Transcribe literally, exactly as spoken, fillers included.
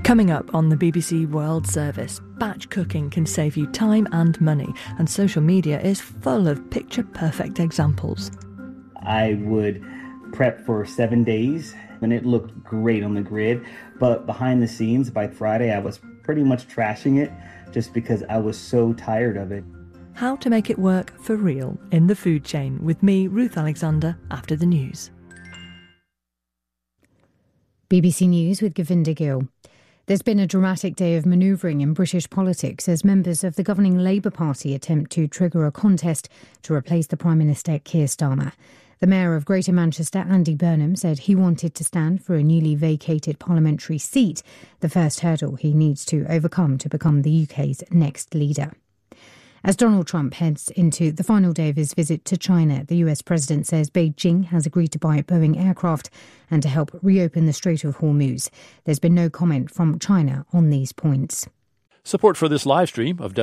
Coming up on the B B C World Service, batch cooking can save you time and money, and social media is full of picture-perfect examples. I would prep for seven days, and it looked great on the grid, but behind the scenes, by Friday, I was pretty much trashing it just because I was so tired of it. How to make it work for real in the food chain with me, Ruth Alexander, after the news. B B C News with Govinda Gill. There's been a dramatic day of manoeuvring in British politics as members of the governing Labour Party attempt to trigger a contest to replace the Prime Minister Keir Starmer. The Mayor of Greater Manchester, Andy Burnham, said he wanted to stand for a newly vacated parliamentary seat, the first hurdle he needs to overcome to become the U K's next leader. As Donald Trump heads into the final day of his visit to China, the U S president says Beijing has agreed to buy Boeing aircraft and to help reopen the Strait of Hormuz. There's been no comment from China on these points. Support for this live stream of